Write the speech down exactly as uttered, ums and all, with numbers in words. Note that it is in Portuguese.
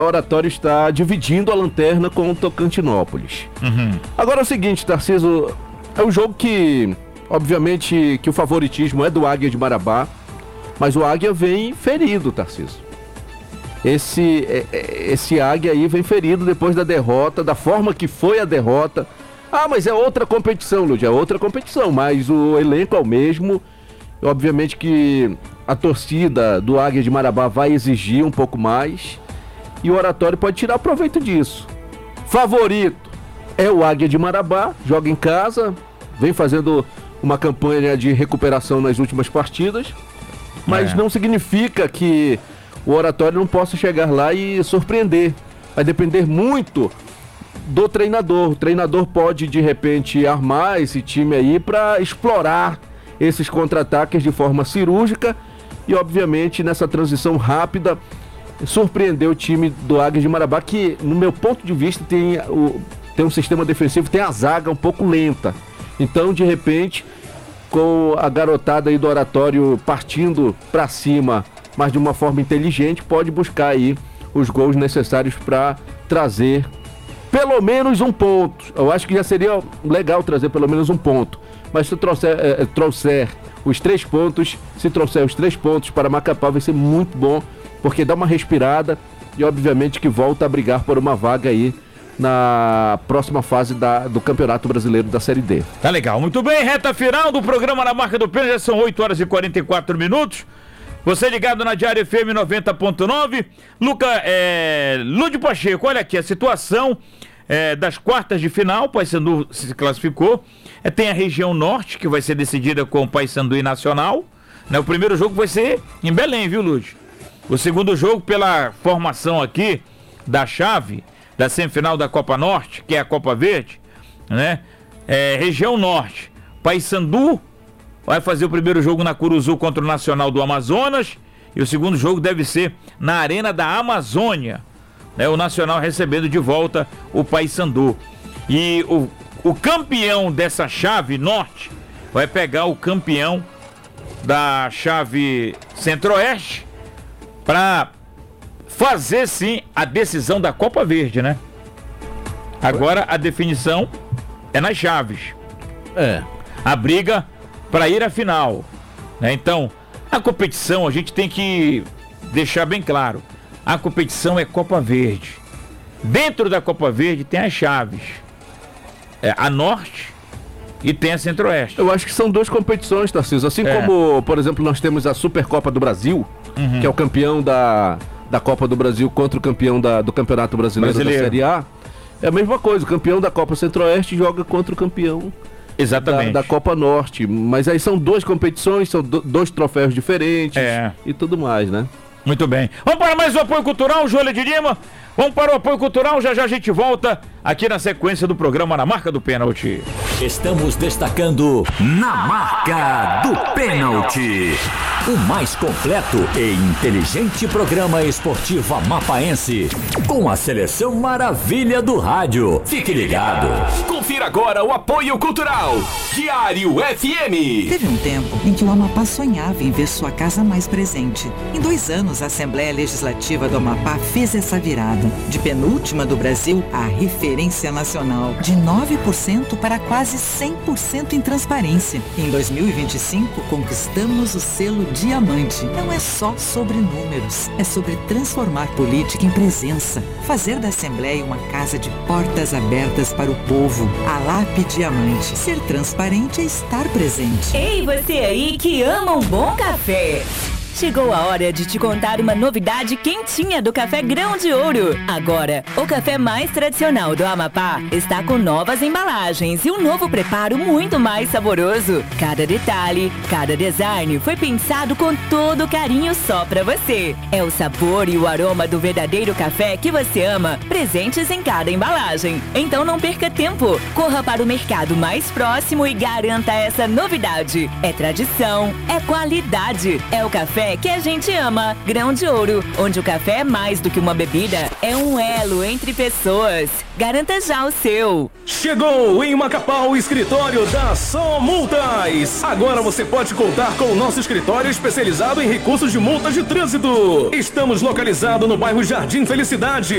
Oratório está dividindo a lanterna com o Tocantinópolis. Uhum. Agora é o seguinte, Tarcísio, é um jogo que, obviamente, que o favoritismo é do Águia de Marabá, mas o Águia vem ferido, Tarcísio. Esse, esse Águia aí vem ferido depois da derrota, da forma que foi a derrota. Ah, mas é outra competição, Lúdia, é outra competição, mas o elenco é o mesmo. Obviamente que a torcida do Águia de Marabá vai exigir um pouco mais e o Oratório pode tirar proveito disso. Favorito é o Águia de Marabá, joga em casa, vem fazendo uma campanha de recuperação nas últimas partidas, mas é. não significa que o Oratório não possa chegar lá e surpreender. Vai depender muito do treinador. O treinador pode, de repente, armar esse time aí para explorar esses contra-ataques de forma cirúrgica e, obviamente, nessa transição rápida, surpreender o time do Águia de Marabá, que, no meu ponto de vista, tem, o, tem um sistema defensivo, tem a zaga um pouco lenta. Então, de repente, com a garotada aí do Oratório partindo para cima, mas de uma forma inteligente, pode buscar aí os gols necessários para trazer pelo menos um ponto. Eu acho que já seria legal trazer pelo menos um ponto. Mas se trouxer, é, trouxer os três pontos, se trouxer os três pontos para Macapá, vai ser muito bom, porque dá uma respirada e obviamente que volta a brigar por uma vaga aí na próxima fase da, do Campeonato Brasileiro da Série D. Tá legal, muito bem, reta final do programa Na Marca do Pênalti, já são oito horas e quarenta e quatro minutos. Você ligado na Diário F M noventa ponto nove. Luca, é, Lúdio Pacheco, olha aqui a situação é, das quartas de final. O Paysandu se classificou. É, tem a região norte, que vai ser decidida com o Paysandu e Nacional. Né, o primeiro jogo vai ser em Belém, viu, Lúdio? O segundo jogo, pela formação aqui da chave da semifinal da Copa Norte, que é a Copa Verde, né? É, região norte, Paysandu vai fazer o primeiro jogo na Curuzu contra o Nacional do Amazonas e o segundo jogo deve ser na Arena da Amazônia, né? O Nacional recebendo de volta o Paysandu. E o, o campeão dessa chave norte vai pegar o campeão da chave centro-oeste para fazer sim a decisão da Copa Verde, né? Agora a definição é nas chaves. É. A briga para ir à final, né? Então, a competição a gente tem que deixar bem claro. A competição é Copa Verde. Dentro da Copa Verde tem as chaves. É a Norte e tem a Centro-Oeste. Eu acho que são duas competições, Tarcísio. Assim é. como, por exemplo, nós temos a Supercopa do Brasil, uhum. que é o campeão da, da Copa do Brasil contra o campeão da, do Campeonato Brasileiro, Brasileiro da Série A. É a mesma coisa, o campeão da Copa Centro-Oeste joga contra o campeão Exatamente. Da, da Copa Norte. Mas aí são duas competições, são do, dois troféus diferentes é. e tudo mais, né? Muito bem. Vamos para mais um apoio cultural, Júlia de Lima. Vamos para o apoio cultural, já já a gente volta aqui na sequência do programa Na Marca do Pênalti. Estamos destacando Na Marca do Pênalti. O mais completo e inteligente programa esportivo amapaense, com a seleção maravilha do rádio. Fique ligado. Confira agora o apoio cultural. Diário F M. Teve um tempo em que o Amapá sonhava em ver sua casa mais presente. Em dois anos, a Assembleia Legislativa do Amapá fez essa virada. De penúltima do Brasil a referência nacional. De nove por cento para quase cem por cento em transparência. Em dois mil e vinte e cinco, conquistamos o selo Diamante. Não é só sobre números, é sobre transformar política em presença. Fazer da Assembleia uma casa de portas abertas para o povo. A L A P Diamante. Ser transparente é estar presente. Ei, você aí que ama um bom café! Chegou a hora de te contar uma novidade quentinha do Café Grão de Ouro. Agora, o café mais tradicional do Amapá está com novas embalagens e um novo preparo muito mais saboroso. Cada detalhe, cada design foi pensado com todo carinho só pra você. É o sabor e o aroma do verdadeiro café que você ama, presentes em cada embalagem. Então não perca tempo. Corra para o mercado mais próximo e garanta essa novidade. É tradição, é qualidade, é o café café que a gente ama. Grão de Ouro, onde o café é mais do que uma bebida, é um elo entre pessoas. Garanta já o seu. Chegou em Macapá o escritório da Som Multas. Agora você pode contar com o nosso escritório especializado em recursos de multas de trânsito. Estamos localizados no bairro Jardim Felicidade,